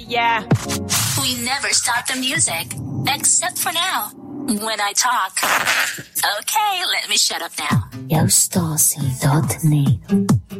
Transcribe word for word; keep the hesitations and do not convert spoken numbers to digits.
yeah. We never stop the music, except for now, when I talk. Okay, let me shut up now. Joustasia dot net